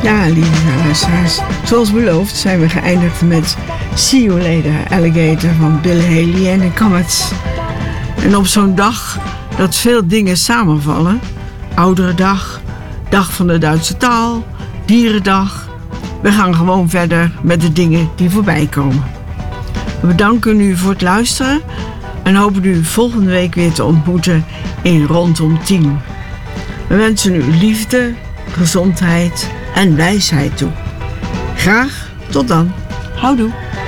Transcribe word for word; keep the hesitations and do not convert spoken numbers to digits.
Ja, lieve luisteraars. Zoals beloofd zijn we geëindigd met See You Later Alligator van Bill Haley en de Comets. En op zo'n dag dat veel dingen samenvallen, Ouderendag, Dag van de Duitse Taal, Dierendag, we gaan gewoon verder met de dingen die voorbij komen. We bedanken u voor het luisteren en hopen u volgende week weer te ontmoeten in Rondom tien. We wensen u liefde, gezondheid en wijsheid toe. Graag tot dan. Houdoe.